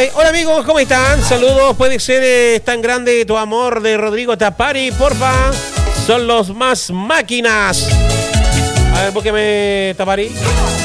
Ay, hola amigos, ¿cómo están? Saludos, puede ser tan grande tu amor de Rodrigo Tapari, porfa. Son los más máquinas. A ver, búsqueme Tapari.